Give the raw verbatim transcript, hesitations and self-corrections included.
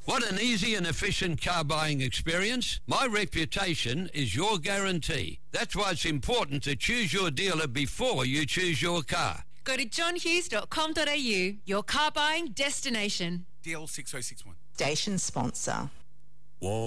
Want an easy and efficient car buying experience? My reputation is your guarantee. That's why it's important to choose your dealer before you choose your car. Go to john hughes dot com dot a u, your car buying destination. D L six oh six one. Station sponsor. Whoa.